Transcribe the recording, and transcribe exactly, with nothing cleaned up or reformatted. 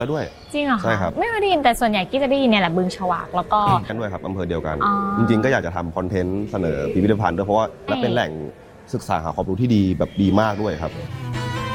แล้วด้วยจริงเหรอคะใช่ครับไม่เคยได้ยินแต่ส่วนใหญ่กี้จะได้ยินเนี่ยแหละบึงฉวากแล้วก็กันด้วยครับอำเภอเดียวกันอ๋อจริงๆก็อยากจะทำคอนเทนต์เสนอพิพิธภัณฑ์ด้วยเพราะว่าและเป็นแหล่งศึกษาหาความรู้ที่ดีแบบดีมากด้วยครับ